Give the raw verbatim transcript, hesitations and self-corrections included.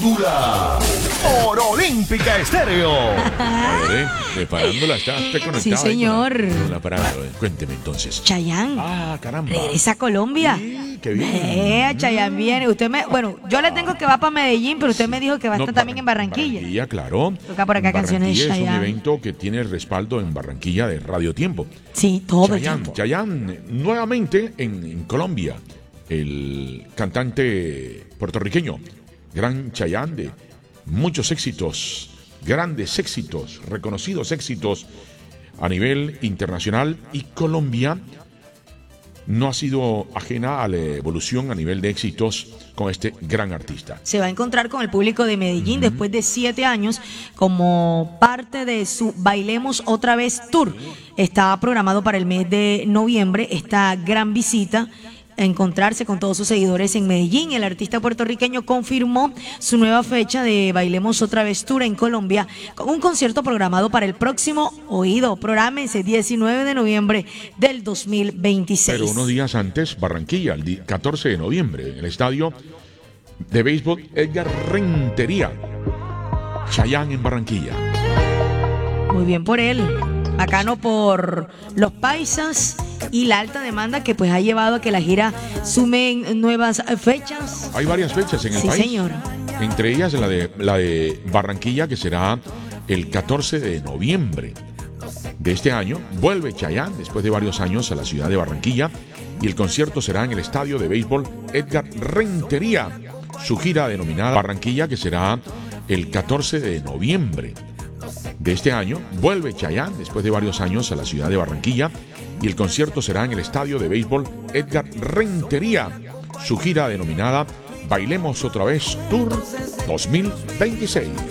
farándula por Olímpica Estéreo. Padre, preparándola, está usted conectado. Sí, señor. Con la, con la parada. Cuénteme entonces. Chayanne. Ah, caramba. Regresa a Colombia. Sí, qué bien. Eh, Chayanne viene. Usted me, bueno, yo le tengo que va para Medellín, pero usted me dijo que va a No, estar también en Barranquilla. Barranquilla, claro. Toca por acá canciones de Barranquilla es un Chayanne. evento que tiene el respaldo en Barranquilla de Radio Tiempo. Sí, todo el Chayanne, tiempo. Chayanne, nuevamente en, en Colombia. El cantante puertorriqueño, gran Chayanne, de muchos éxitos, grandes éxitos, reconocidos éxitos a nivel internacional, y Colombia no ha sido ajena a la evolución a nivel de éxitos con este gran artista. Se va a encontrar con el público de Medellín uh-huh. después de siete años como parte de su Bailemos Otra Vez Tour. Está programado para el mes de noviembre esta gran visita, a encontrarse con todos sus seguidores en Medellín. El artista puertorriqueño confirmó su nueva fecha de Bailemos Otra Vez Tour en Colombia, con un concierto programado para el próximo, oído, prográmense, diecinueve de noviembre del dos mil veintiséis. Pero unos días antes, Barranquilla, el catorce de noviembre, en el estadio de béisbol Edgar Rentería. Chayanne en Barranquilla. Muy bien por él. Bacano por los paisas y la alta demanda que pues ha llevado a que la gira sume nuevas fechas. Hay varias fechas en el sí, país. Sí, señor. Entre ellas la de, la de Barranquilla, que será el catorce de noviembre de este año. Vuelve Chayanne después de varios años a la ciudad de Barranquilla, y el concierto será en el estadio de béisbol Edgar Rentería. Su gira denominada Barranquilla, que será el catorce de noviembre de este año. Vuelve Chayanne después de varios años a la ciudad de Barranquilla, y el concierto será en el estadio de béisbol Edgar Rentería. Su gira denominada Bailemos Otra Vez Tour dos mil veintiséis.